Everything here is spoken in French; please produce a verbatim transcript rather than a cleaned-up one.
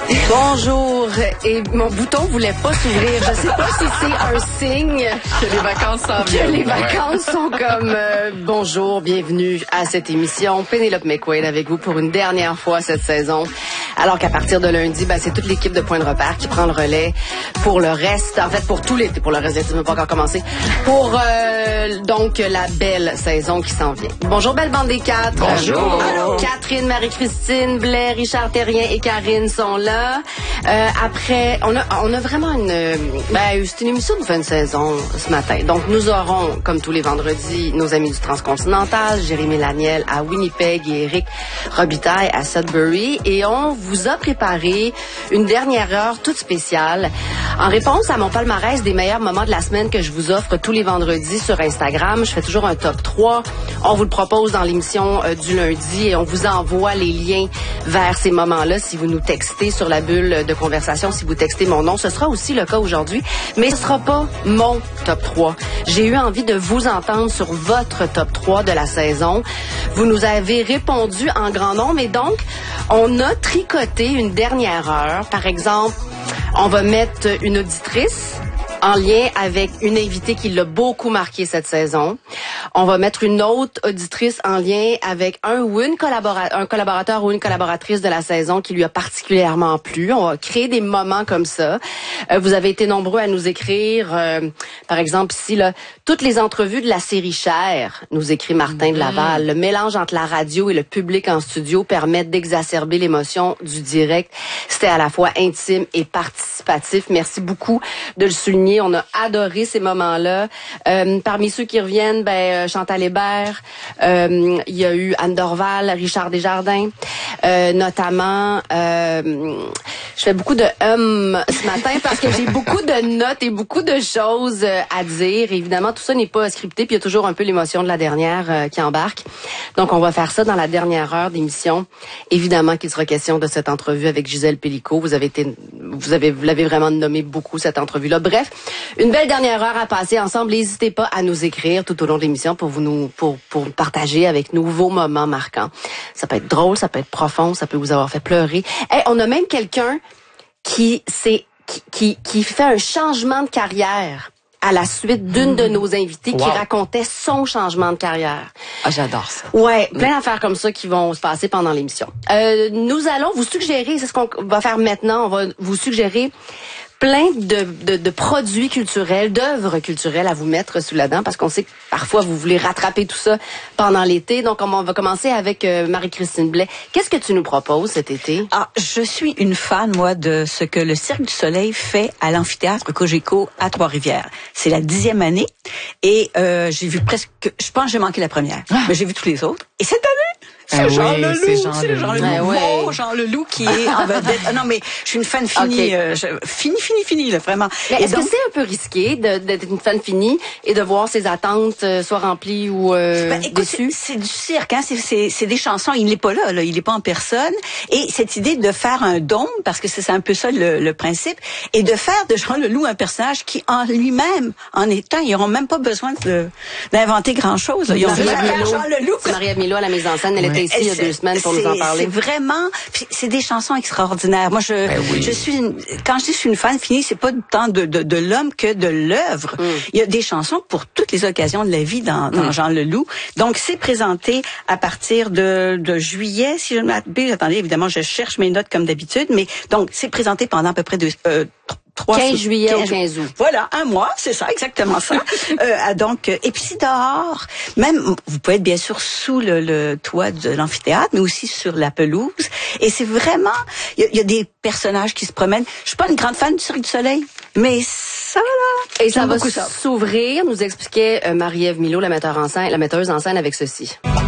Bonjour, et mon bouton voulait pas s'ouvrir. Je sais pas si c'est un signe que les vacances s'en viennent. Que les vacances ouais. sont comme euh, bonjour, bienvenue à cette émission. Pénélope McQuaid avec vous pour une dernière fois cette saison. Alors qu'à partir de lundi, ben, c'est toute l'équipe de Point de repère qui prend le relais pour le reste, en fait pour tout l'été, pour le reste de l'été, ne pas encore commencer, pour euh, donc la belle saison qui s'en vient. Bonjour belle bande des quatre. Bonjour. Alors, Catherine, Marie-Christine, Blair, Richard Terrien et Karine sont là. Euh, après, on a, on a vraiment une, ben, c'est une émission de fin de saison ce matin. Donc, nous aurons, comme tous les vendredis, nos amis du Transcontinental, Jérémy Laniel à Winnipeg et Éric Robitaille à Sudbury. Et on vous a préparé une dernière heure toute spéciale en réponse à mon palmarès des meilleurs moments de la semaine que je vous offre tous les vendredis sur Instagram. Je fais toujours un top trois. On vous le propose dans l'émission euh, du lundi et on vous envoie les liens vers ces moments-là si vous nous textez sur la bulle de conversation, si vous textez mon nom. Ce sera aussi le cas aujourd'hui, mais ce sera pas mon top trois. J'ai eu envie de vous entendre sur votre top trois de la saison. Vous nous avez répondu en grand nombre et donc, on a tricoté une dernière heure. Par exemple, on va mettre une auditrice en lien avec une invitée qui l'a beaucoup marqué cette saison. On va mettre une autre auditrice en lien avec un ou une collabora- un collaborateur ou une collaboratrice de la saison qui lui a particulièrement plu. On va créer des moments comme ça. Euh, vous avez été nombreux à nous écrire, euh, par exemple ici, là, toutes les entrevues de la série Cher, nous écrit Martin de Laval. Le mélange entre la radio et le public en studio permet d'exacerber l'émotion du direct. C'était à la fois intime et participatif. Merci beaucoup de le souligner. On a adoré ces moments-là. Euh, parmi ceux qui reviennent, ben Chantal Hébert, euh, il y a eu Anne Dorval, Richard Desjardins, euh, notamment. Euh, je fais beaucoup de hum ce matin parce que j'ai beaucoup de notes et beaucoup de choses à dire. Évidemment, tout ça n'est pas scripté, puis il y a toujours un peu l'émotion de la dernière euh, qui embarque. Donc, on va faire ça dans la dernière heure d'émission. Évidemment qu'il sera question de cette entrevue avec Gisèle Pélicaud. Vous avez été, vous avez, vous l'avez vraiment nommé beaucoup cette entrevue-là. Bref. Une belle dernière heure à passer ensemble. N'hésitez pas à nous écrire tout au long de l'émission pour vous nous pour pour partager avec nous vos moments marquants. Ça peut être drôle, ça peut être profond, ça peut vous avoir fait pleurer. Hey, on a même quelqu'un qui c'est qui, qui qui fait un changement de carrière à la suite d'une mmh. de nos invités wow. qui racontait son changement de carrière. Ah, j'adore ça. Ouais, plein d'affaires comme ça qui vont se passer pendant l'émission. Euh, nous allons vous suggérer, c'est ce qu'on va faire maintenant, on va vous suggérer plein de, de, de produits culturels, d'œuvres culturelles à vous mettre sous la dent parce qu'on sait que parfois vous voulez rattraper tout ça pendant l'été. Donc on va commencer avec euh, Marie-Christine Blais. Qu'est-ce que tu nous proposes cet été? Ah, je suis une fan, moi, de ce que le Cirque du Soleil fait à l'amphithéâtre Cogeco à Trois-Rivières. C'est la dixième année et euh, j'ai vu presque, je pense que j'ai manqué la première, ah. mais j'ai vu tous les autres. Et cette année, c'est ah Jean oui, Leloup, c'est Jean, c'est Jean Leloup, ah, ouais. Mon Jean Leloup qui est en vedette. Non mais je suis une fan finie, okay. euh, je, fini, fini, fini là, vraiment. Mais est-ce donc, que c'est un peu risqué de, d'être une fan finie et de voir ses attentes euh, soit remplies ou euh, ben, écoute, déçues? C'est, c'est du cirque, hein, c'est, c'est, c'est des chansons. Il n'est pas là, là, il n'est pas en personne. Et cette idée de faire un dôme, parce que c'est, c'est un peu ça le, le principe, et de faire de Jean Leloup un personnage qui en lui-même, en étant, ils n'auront même pas besoin de, d'inventer grand-chose. Là. Ils ont Marie-Ève Jean Leloup. Marie-Ève Milot à la mise en scène, elle ouais. était ici il y a deux semaines. Pour nous en parler. C'est vraiment, c'est des chansons extraordinaires. Moi, je, ben oui. je suis, une, quand je dis je suis une fan finie, c'est pas tant de, de, de l'homme que de l'œuvre. Mm. Il y a des chansons pour toutes les occasions de la vie dans, dans mm. Jean Leloup. Donc, c'est présenté à partir de, de juillet, si je ne m'abuse. Attendez, évidemment, je cherche mes notes comme d'habitude, mais donc, c'est présenté pendant à peu près deux, euh, quinze juillet au quinze août. Voilà, un mois, c'est ça, exactement ça. euh, donc, et puis dehors, même, vous pouvez être bien sûr sous le, le toit de l'amphithéâtre, mais aussi sur la pelouse. Et c'est vraiment, il y, y a des personnages qui se promènent. Je suis pas une grande fan du Cirque du Soleil, mais ça, là, et ça va ça. s'ouvrir, nous expliquait euh, Marie-Ève Milot, la metteuse en scène, la metteuse en scène avec ceci.